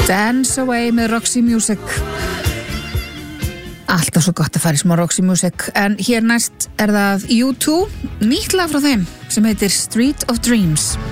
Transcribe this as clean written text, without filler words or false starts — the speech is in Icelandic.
Dance Away með Roxy Music. Alltaf svo gott að fara í smá Roxy Music. En hér næst það U2, nýtt lag frá þeim sem heitir Street of Dreams.